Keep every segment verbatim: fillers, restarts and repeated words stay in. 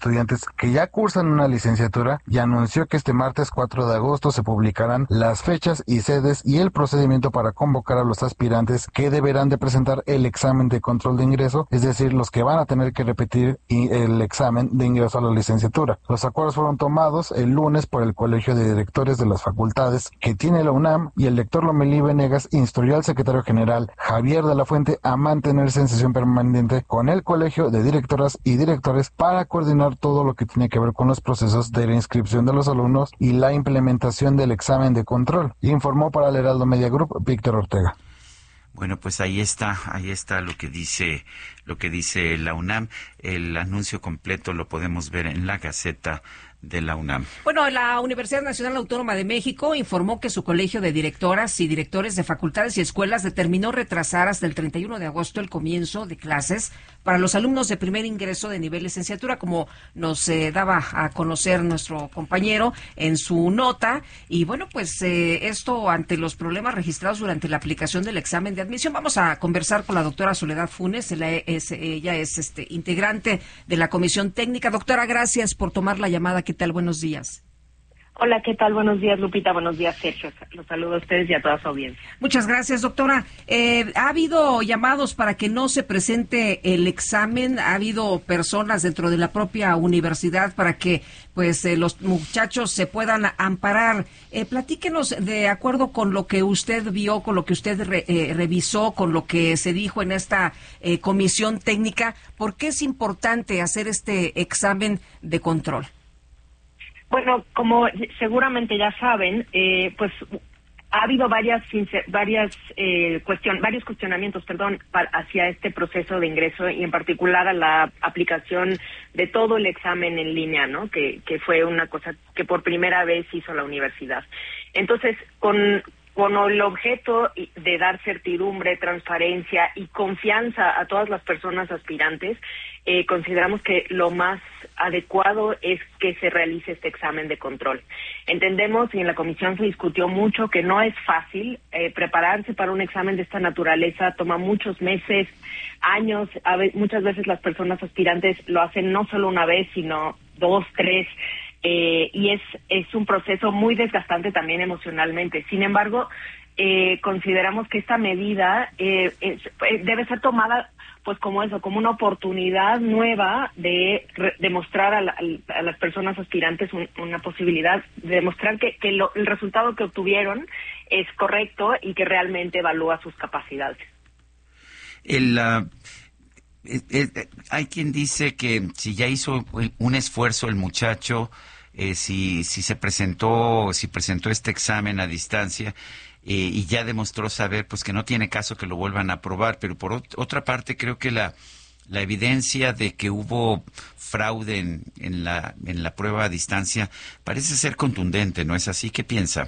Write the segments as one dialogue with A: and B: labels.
A: estudiantes que ya cursan una licenciatura y anunció que este martes cuatro de agosto se publicarán las fechas y sedes y el procedimiento para convocar a los aspirantes que deberán de presentar el examen de control de ingreso, es decir, los que van a tener que repetir el examen de ingreso a la licenciatura. Los acuerdos fueron tomados el lunes por el Colegio de Directores de las Facultades que tiene la UNAM, y el rector Lomelí Venegas instruyó al secretario general Javier de la Fuente a mantenerse en sesión permanente con el Colegio de Directoras y Directores para coordinar todo lo que tiene que ver con los procesos de la inscripción de los alumnos y la implementación del examen de control. Informó para el Heraldo Media Group Víctor Ortega.
B: Bueno, pues ahí está, ahí está lo que dice, lo que dice la UNAM. El anuncio completo lo podemos ver en la Gaceta de la UNAM.
C: Bueno, la Universidad Nacional Autónoma de México informó que su colegio de directoras y directores de facultades y escuelas determinó retrasar hasta el treinta y uno de agosto el comienzo de clases para los alumnos de primer ingreso de nivel licenciatura, como nos eh, daba a conocer nuestro compañero en su nota. Y bueno, pues eh, esto ante los problemas registrados durante la aplicación del examen de admisión. Vamos a conversar con la doctora Soledad Funes. Ella es, ella es este, integrante de la Comisión Técnica. Doctora, gracias por tomar la llamada. ¿Qué tal? Buenos días.
D: Hola, ¿qué tal? Buenos días, Lupita. Buenos días, Sergio. Los saludo a ustedes y a toda su audiencia.
C: Muchas gracias, doctora. Eh, ¿Ha habido llamados para que no se presente el examen? ¿Ha habido personas dentro de la propia universidad para que pues eh, los muchachos se puedan amparar? Eh, platíquenos, de acuerdo con lo que usted vio, con lo que usted re, eh, revisó, con lo que se dijo en esta eh, comisión técnica, ¿por qué es importante hacer este examen de control?
D: Bueno, como seguramente ya saben, eh, pues ha habido varias varias eh, cuestión, varios cuestionamientos, perdón, para, hacia este proceso de ingreso y en particular a la aplicación de todo el examen en línea, ¿no? Que, que fue una cosa que por primera vez hizo la universidad. Entonces, con con el objeto de dar certidumbre, transparencia y confianza a todas las personas aspirantes, eh, consideramos que lo más adecuado es que se realice este examen de control. Entendemos, y en la comisión se discutió mucho, que no es fácil eh, prepararse para un examen de esta naturaleza, toma muchos meses, años, a ve- muchas veces las personas aspirantes lo hacen no solo una vez, sino dos, tres, Eh, y es es un proceso muy desgastante también emocionalmente. Sin embargo, eh, consideramos que esta medida eh, es, eh, debe ser tomada pues como eso, como una oportunidad nueva de re, demostrar a, la, a las personas aspirantes un, una posibilidad de demostrar que, que lo, el resultado que obtuvieron es correcto y que realmente evalúa sus capacidades.
B: El uh... Eh, eh, hay quien dice que si ya hizo un esfuerzo el muchacho, eh, si si se presentó, si presentó este examen a distancia eh, y ya demostró saber, pues que no tiene caso que lo vuelvan a aprobar. Pero por ot- otra parte, creo que la la evidencia de que hubo fraude en, en la en la prueba a distancia parece ser contundente, ¿no es así? ¿Qué piensa?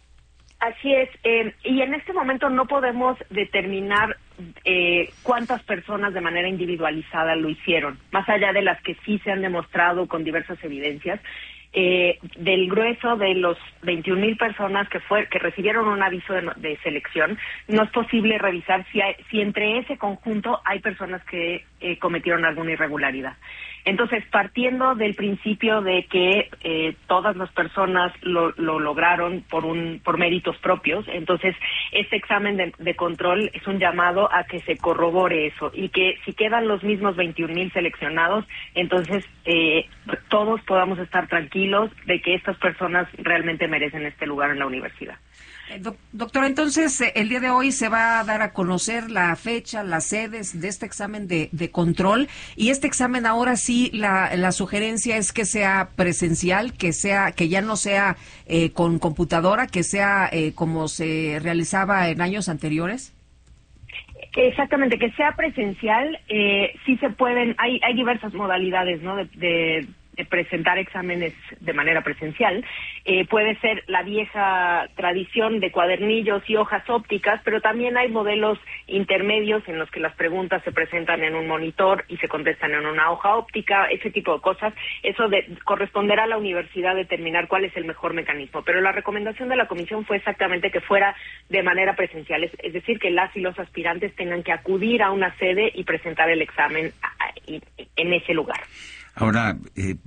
D: Así es, eh, y en este momento no podemos determinar eh, cuántas personas de manera individualizada lo hicieron, más allá de las que sí se han demostrado con diversas evidencias. Eh, del grueso de los veintiún mil personas que fue que recibieron un aviso de, de selección, no es posible revisar si, hay, si entre ese conjunto hay personas que eh, cometieron alguna irregularidad. Entonces, partiendo del principio de que eh, todas las personas lo, lo lograron por un por méritos propios, entonces este examen de, de control es un llamado a que se corrobore eso y que si quedan los mismos veintiún mil seleccionados, entonces eh, todos podamos estar tranquilos de que estas personas realmente merecen este lugar en la universidad.
C: Eh, doc- doctora, entonces, eh, el día de hoy se va a dar a conocer la fecha, las sedes de este examen de, de control. Y este examen ahora sí, la, la sugerencia es que sea presencial, que sea que ya no sea eh, con computadora, que sea eh, como se realizaba en años anteriores.
D: Exactamente, que sea presencial, eh, sí se pueden, hay hay diversas modalidades, ¿no? De, de, de presentar exámenes de manera presencial. Eh, puede ser la vieja tradición de cuadernillos y hojas ópticas, pero también hay modelos intermedios en los que las preguntas se presentan en un monitor y se contestan en una hoja óptica, ese tipo de cosas. Eso de, corresponderá a la universidad determinar cuál es el mejor mecanismo, pero la recomendación de la comisión fue exactamente que fuera de manera presencial, es, es decir, que las y los aspirantes tengan que acudir a una sede y presentar el examen a, a, en ese lugar.
B: Ahora, eh,